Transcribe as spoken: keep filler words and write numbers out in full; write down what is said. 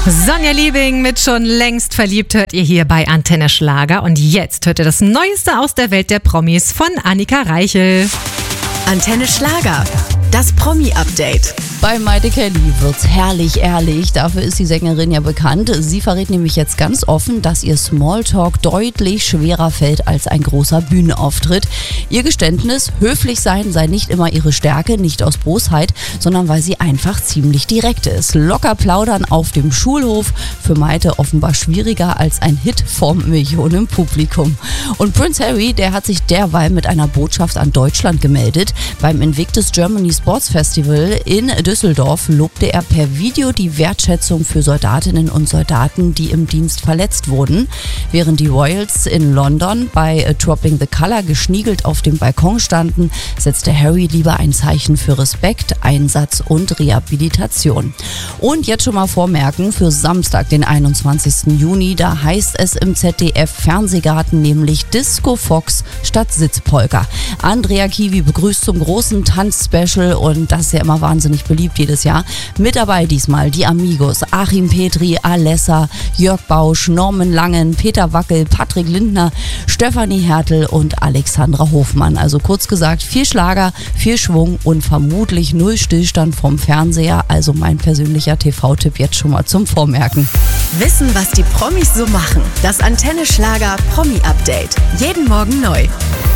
Sonja Liebing mit Schon längst verliebt hört ihr hier bei Antenne Schlager. Und jetzt hört ihr das Neueste aus der Welt der Promis von Annika Reichel. Antenne Schlager, das Promi-Update. Bei Maite Kelly wird's herrlich ehrlich, dafür ist die Sängerin ja bekannt. Sie verrät nämlich jetzt ganz offen, dass ihr Smalltalk deutlich schwerer fällt als ein großer Bühnenauftritt. Ihr Geständnis, höflich sein sei nicht immer ihre Stärke, nicht aus Bosheit, sondern weil sie einfach ziemlich direkt ist. Locker plaudern auf dem Schulhof, für Maite offenbar schwieriger als ein Hit vom Millionenpublikum. Und Prince Harry, der hat sich derweil mit einer Botschaft an Deutschland gemeldet. Beim Invictus Germany Sports Festival in Düsseldorf lobte er per Video die Wertschätzung für Soldatinnen und Soldaten, die im Dienst verletzt wurden. Während die Royals in London bei Dropping the Colour geschniegelt auf dem Balkon standen, setzte Harry lieber ein Zeichen für Respekt, Einsatz und Rehabilitation. Und jetzt schon mal vormerken, für Samstag, den einundzwanzigsten Juni, da heißt es im Z D F-Fernsehgarten nämlich Disco Fox statt Sitzpolka. Andrea Kiwi begrüßt zum großen Tanzspecial und das ist ja immer wahnsinnig beliebt jedes Jahr. Mit dabei diesmal die Amigos, Achim Petri, Alessa, Jörg Bausch, Norman Langen, Peter Wackel, Patrick Lindner, Stefanie Hertel und Alexandra Hofmann. Also kurz gesagt, viel Schlager, viel Schwung und vermutlich null Stillstand vom Fernseher. Also mein persönlicher T V-Tipp jetzt schon mal zum Vormerken. Wissen, was die Promis so machen. Das Antenne Schlager Promi-Update. Jeden Morgen neu.